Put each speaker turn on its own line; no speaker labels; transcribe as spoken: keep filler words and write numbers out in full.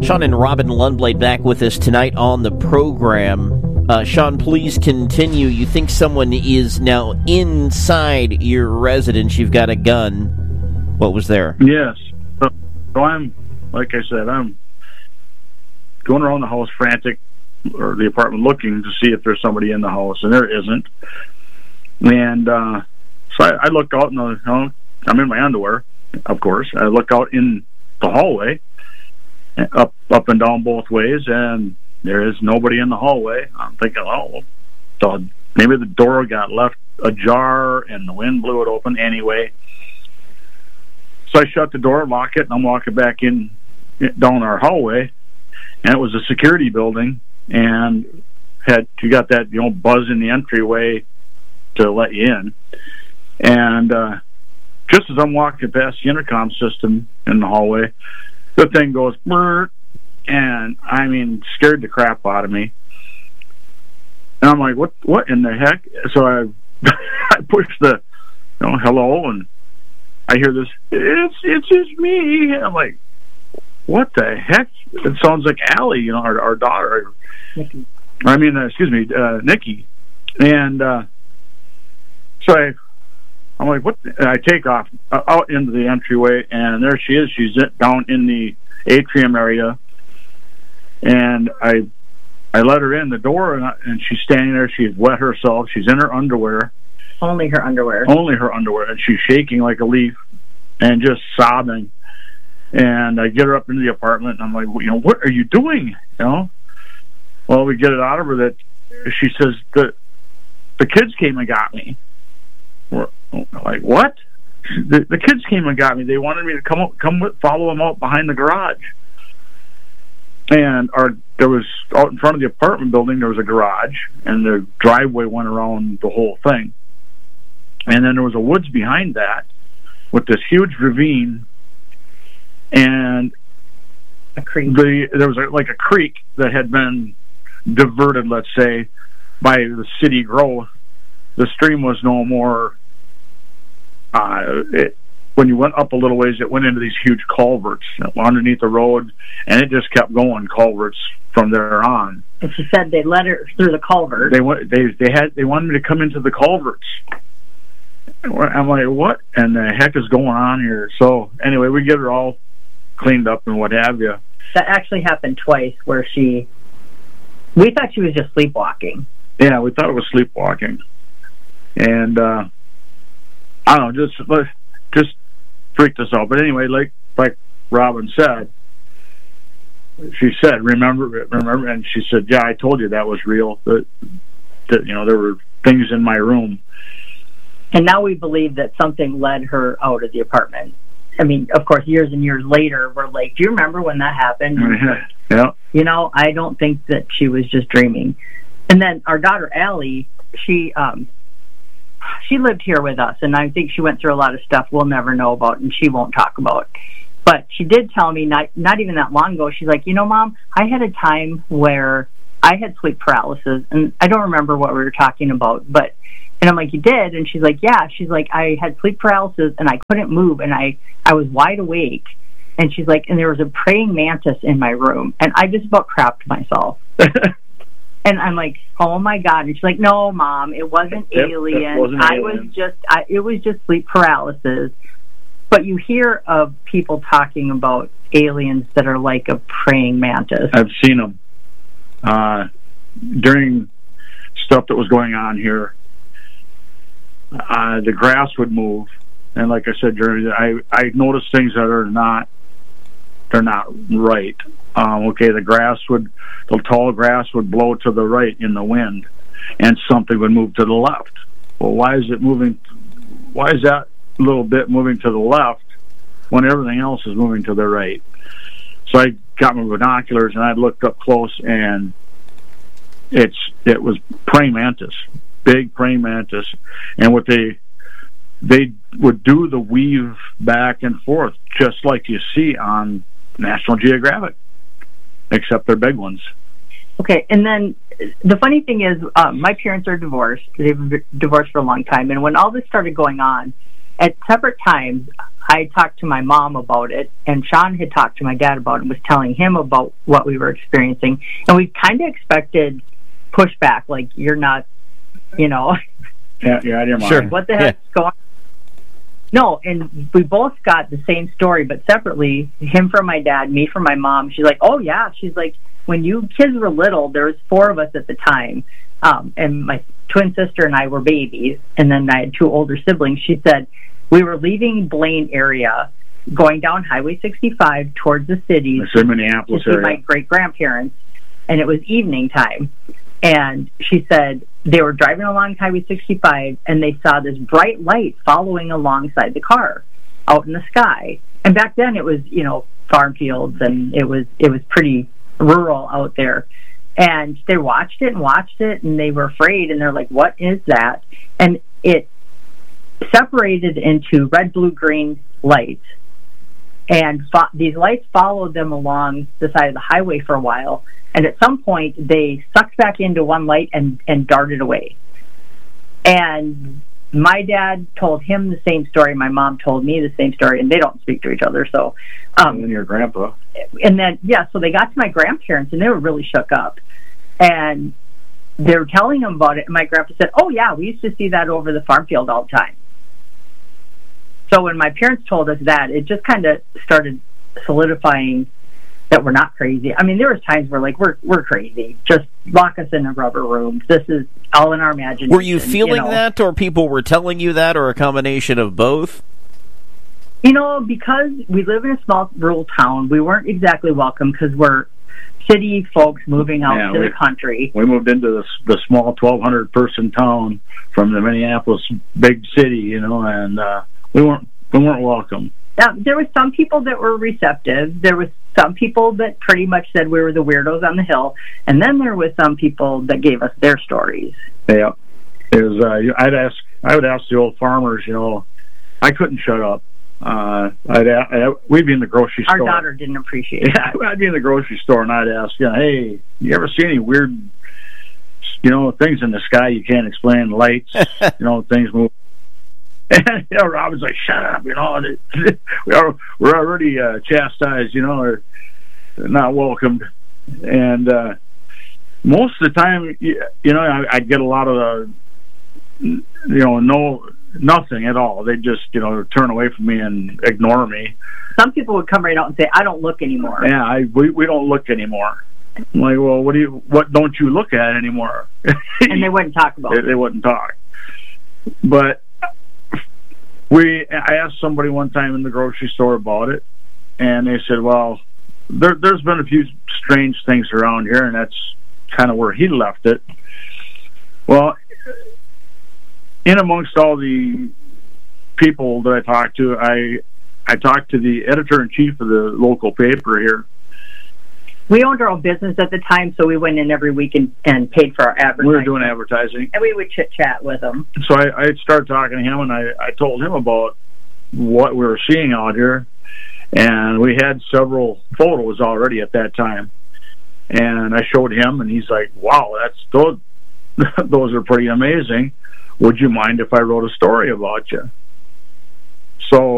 Sean and Robin Lundblade back with us tonight on the program. Uh, Sean, please continue. You think someone is now inside your residence. You've got a gun. What was there?
Yes. So, so I'm, like I said, I'm going around the house frantic, or the apartment, looking to see if there's somebody in the house, and there isn't. And uh, so I, I look out, and you know, I'm in my underwear, of course. I look out in the hallway, up up and down both ways, and there is nobody in the hallway. I'm thinking, oh, so maybe the door got left ajar and the wind blew it open anyway. So I shut the door, lock it, and I'm walking back in down our hallway, and it was a security building, and had you got that you know buzz in the entryway to let you in, and uh, just as I'm walking past the intercom system in the hallway, the thing goes, brrr, and I mean, scared the crap out of me. And I'm like, what what in the heck? So I I push the, you know, hello, and I hear this, it's it's just me. And I'm like, what the heck? It sounds like Allie, you know, our, our daughter. Nikki. I mean, uh, excuse me, uh, Nikki. And uh, so I, I'm like, what? And I take off uh, out into the entryway, and there she is. She's down in the atrium area, and I, I let her in the door, and, I, and she's standing there. She's wet herself. She's in her underwear.
Only her underwear.
Only her underwear, and she's shaking like a leaf, and just sobbing. And I get her up into the apartment, and I'm like, well, you know, what are you doing? You know. Well, we get it out of her that she says the the kids came and got me. We're like, what? The, the kids came and got me. They wanted me to come up, come with, follow them out behind the garage. And our there was out in front of the apartment building. There was a garage, and the driveway went around the whole thing. And then there was a woods behind that with this huge ravine, and
a creek.
The there was a, like a creek that had been diverted, let's say, by the city growth. The stream was no more. Uh, it, when you went up a little ways, it went into these huge culverts underneath the road, and it just kept going culverts from there on.
And she said they let her through the culvert.
They went. They they had. They wanted me to come into the culverts. I'm like, what? And the heck is going on here? So anyway, we get her all cleaned up and what have you.
That actually happened twice, where she. We thought she was just sleepwalking.
Yeah, we thought it was sleepwalking, and uh, I don't know, just just freaked us out. But anyway, like like Robin said, she said, "Remember, remember," and she said, "Yeah, I told you that was real. That, that you know, there were things in my room."
And now we believe that something led her out of the apartment. I mean, of course, years and years later, we're like, "Do you remember when that happened?"
Yeah.
You know, I don't think that she was just dreaming. And then our daughter, Allie, she um, she lived here with us, and I think she went through a lot of stuff we'll never know about and she won't talk about. But she did tell me, not, not even that long ago, she's like, you know, Mom, I had a time where I had sleep paralysis, and I don't remember what we were talking about, but, and I'm like, you did? And she's like, yeah. She's like, I had sleep paralysis, and I couldn't move, and I, I was wide awake. And she's like, and there was a praying mantis in my room, and I just about crapped myself. And I'm like, oh my God! And she's like, no, Mom, it wasn't
Yep,
alien.
wasn't
I
alien.
was just, I, it was just sleep paralysis. But you hear of people talking about aliens that are like a praying mantis.
I've seen them uh, during stuff that was going on here. Uh, the grass would move, and like I said, during I I noticed things that are not. They're not right. Um, okay, the grass would, the tall grass would blow to the right in the wind, and something would move to the left. Well, why is it moving? Why is that little bit moving to the left when everything else is moving to the right? So I got my binoculars and I looked up close, and it's it was praying mantis, big praying mantis, and what they they would do the weave back and forth just like you see on National Geographic, except they're big ones.
Okay, and then the funny thing is, um, my parents are divorced. They've been divorced for a long time, and when all this started going on, at separate times, I talked to my mom about it, and Sean had talked to my dad about it and was telling him about what we were experiencing. And we kind of expected pushback, like, you're not, you know.
Yeah, yeah, I didn't mind.
Sure.
What the heck's
Yeah.
going on? No, and we both got the same story, but separately, him from my dad, me from my mom. She's like, oh, yeah. She's like, when you kids were little, there was four of us at the time, um, and my twin sister and I were babies, and then I had two older siblings. She said, we were leaving Blaine area, going down Highway sixty-five towards the city
It's in Minneapolis
to see
area.
my great-grandparents, and it was evening time. And she said they were driving along Highway sixty-five, and they saw this bright light following alongside the car out in the sky. And back then it was, you know, farm fields, and it was it was pretty rural out there. And they watched it and watched it, and they were afraid, and they're like, what is that? And it separated into red, blue, green lights. And fo- these lights followed them along the side of the highway for a while. And at some point, they sucked back into one light and, and darted away. And my dad told him the same story. My mom told me the same story, and they don't speak to each other. So, um,
And your grandpa.
and then, yeah, so they got to my grandparents, and they were really shook up. And they were telling them about it, and my grandpa said, oh, yeah, we used to see that over the farm field all the time. So when my parents told us that, it just kind of started solidifying that we're not crazy. I mean, there was times where, like, we're we're crazy. Just lock us in a rubber room. This is all in our imagination.
Were you feeling
you know?
that, or people were telling you that, or a combination of both?
You know, because we live in a small rural town, we weren't exactly welcome because we're city folks moving out
Yeah,
to
we-
the country.
We moved into the, the small twelve hundred person town from the Minneapolis big city, you know, and uh, we weren't we weren't welcome.
Now, there was some people that were receptive. There was some people that pretty much said we were the weirdos on the hill, and then there was some people that gave us their stories.
Yeah, it was. Uh, I'd ask. I would ask the old farmers. You know, I couldn't shut up. Uh, I'd. I, we'd be in the grocery
Our
store.
daughter didn't appreciate
Yeah,
that.
I'd be in the grocery store and I'd ask, you know, hey, you ever see any weird, you know, things in the sky you can't explain, lights, you know, things move. And, you know, Rob was like, shut up, you know, we are, we're already uh, chastised, you know, or not welcomed. And uh, most of the time, you, you know, I, I'd get a lot of the, you know, no, nothing at all. They'd just, you know, turn away from me and ignore me.
Some people would come right out and say, I don't look anymore.
Yeah, I, we we don't look anymore. I'm like, well, what do you what don't you look at anymore?
And they wouldn't talk about
they,
it.
they wouldn't talk. But we, I asked somebody one time in the grocery store about it, and they said, well, there, there's been a few strange things around here, and that's kind of where he left it. Well, in amongst all the people that I talked to, I I talked to the editor-in-chief of the local paper here.
We owned our own business at the time, so we went in every week and, and paid for our advertising.
We were doing advertising.
And we would chit-chat with them.
So I, I started talking to him, and I, I told him about what we were seeing out here. And we had several photos already at that time. And I showed him, and he's like, wow, that's those, those are pretty amazing. Would you mind if I wrote a story about you? So